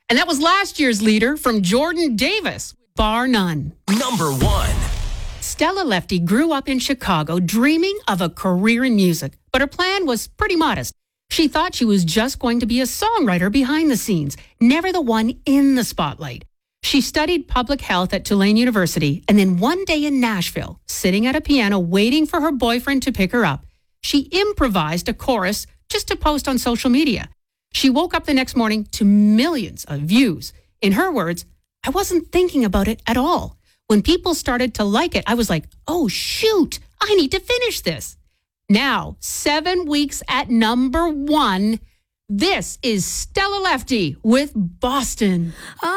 And that was last year's leader from Jordan Davis, bar none. Number 1. Stella Lefty grew up in Chicago dreaming of a career in music, but her plan was pretty modest. She thought she was just going to be a songwriter behind the scenes, never the one in the spotlight. She studied public health at Tulane University, and then one day in Nashville, sitting at a piano waiting for her boyfriend to pick her up, she improvised a chorus just to post on social media. She woke up the next morning to millions of views. In her words, I wasn't thinking about it at all. When people started to like it, I was like, oh, shoot, I need to finish this. Now, 7 weeks at number 1, this is Stella Lefty with Boston.